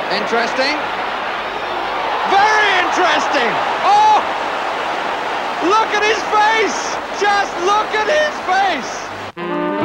Interesting. Very interesting. Oh! Look at his face! Just look at his face!